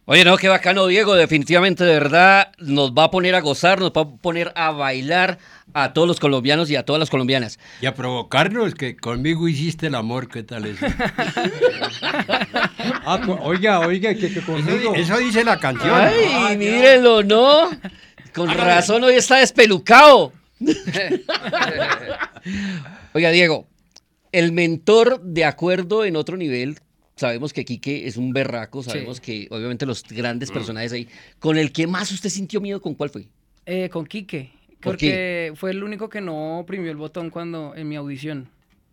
Oye, no, qué bacano, Diego. Definitivamente, de verdad, nos va a poner a gozar, nos va a poner a bailar a todos los colombianos y a todas las colombianas. Y a provocarnos, que conmigo hiciste el amor, ¿qué tal eso? Oiga, que conmigo. Eso dice la canción. Ay, mírenlo, ¿no? Con razón hoy está despelucado. Oiga, Diego, el mentor de acuerdo en otro nivel, sabemos que Quique es un berraco, sabemos Sí. que obviamente los grandes personajes ahí, ¿con el que más usted sintió miedo, con cuál fue? Con Quique, ¿Por porque fue el único que no oprimió el botón cuando en mi audición.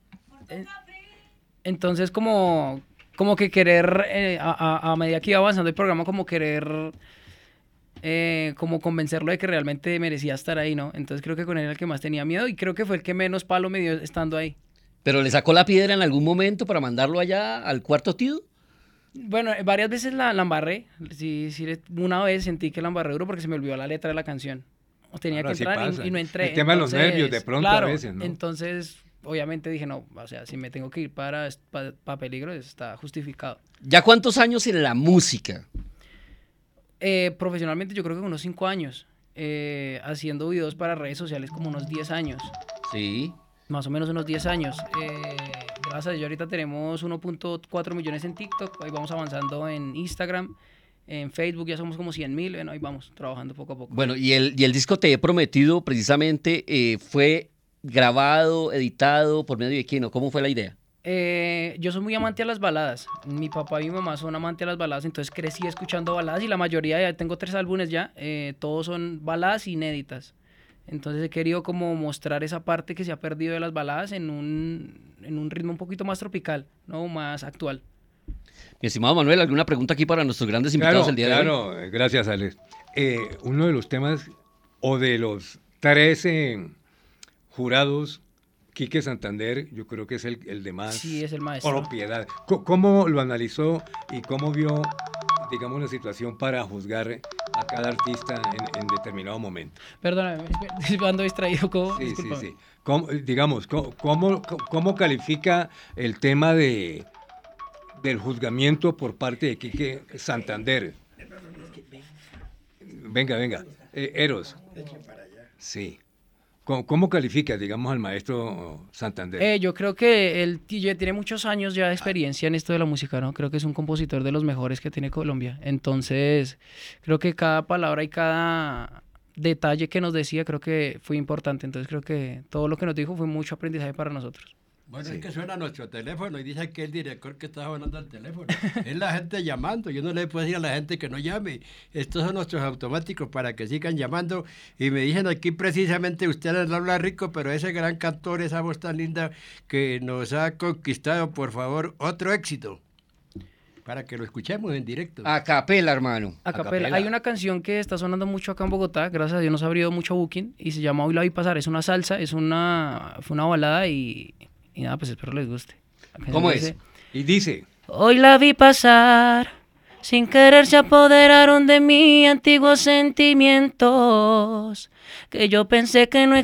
Entonces como que querer, a medida que iba avanzando el programa, como querer como convencerlo de que realmente merecía estar ahí, ¿no? Entonces creo que con él era el que más tenía miedo y creo que fue el que menos palo me dio estando ahí. ¿Pero le sacó la piedra en algún momento para mandarlo allá al cuarto tío? Bueno, varias veces la embarré. Sí, sí, una vez sentí que la embarré duro porque se me olvidó la letra de la canción. Tenía Claro, que así entrar pasa. y no entré. El tema de los nervios, de pronto, claro, a veces, ¿no? Entonces, obviamente dije, no, o sea, si me tengo que ir para peligro, está justificado. ¿Ya cuántos años en la música? Profesionalmente yo creo que unos 5 años. Haciendo videos para redes sociales como unos 10 años. Sí. Más o menos unos 10 años. Gracias a Dios ahorita tenemos 1.4 millones en TikTok. Ahí vamos avanzando en Instagram. En Facebook ya somos como 100.000. Bueno, ahí vamos trabajando poco a poco. Bueno, y el disco Te he prometido precisamente fue grabado, editado, ¿por medio de quién o cómo fue la idea? Yo soy muy amante a las baladas. Mi papá y mi mamá son amantes a las baladas, entonces crecí escuchando baladas y la mayoría, ya tengo 3 álbumes ya, todos son baladas inéditas. Entonces he querido como mostrar esa parte que se ha perdido de las baladas en un ritmo un poquito más tropical, ¿no? Más actual. Mi estimado Manuel, ¿alguna pregunta aquí para nuestros grandes invitados el día de hoy? Claro, gracias, Alex. Uno de los temas, o de los 13 jurados, Quique Santander, yo creo que es el de más Sí, es el maestro. propiedad. ¿Cómo lo analizó y cómo vio, digamos, la situación para juzgar a cada artista en determinado momento? Perdóname, ando distraído. Sí, Discúlpame. sí. Digamos, ¿cómo califica el tema del juzgamiento por parte de Quique Santander? Venga. Eros. Sí. ¿Cómo califica, digamos, al maestro Santander? Yo creo que él tiene muchos años ya de experiencia en esto de la música, ¿no? Creo que es un compositor de los mejores que tiene Colombia. Entonces, creo que cada palabra y cada detalle que nos decía, creo que fue importante. Entonces, creo que todo lo que nos dijo fue mucho aprendizaje para nosotros. Bueno, es que suena nuestro teléfono y dice que el director que está sonando al teléfono. Es la gente llamando. Yo no le puedo decir a la gente que no llame. Estos son nuestros automáticos para que sigan llamando. Y me dicen aquí precisamente, usted les habla rico, pero ese gran cantor, esa voz tan linda que nos ha conquistado, por favor, otro éxito. Para que lo escuchemos en directo. A capela, hermano. A capela. Hay una canción que está sonando mucho acá en Bogotá, gracias a Dios nos ha abrido mucho booking, y se llama Hoy la vi pasar. Es una salsa, fue una balada y nada, pues espero les guste. ¿Cómo es? Y dice... Hoy la vi pasar, sin querer se apoderaron de mí antiguos sentimientos, que yo pensé que no